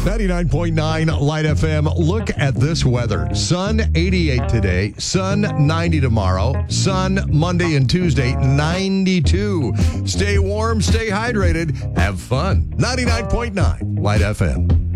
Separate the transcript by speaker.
Speaker 1: 99.9 Light FM. Look at this weather. Sun 88 today, sun 90 tomorrow, sun Monday and Tuesday 92. Stay warm, stay hydrated, have fun. 99.9 Light FM.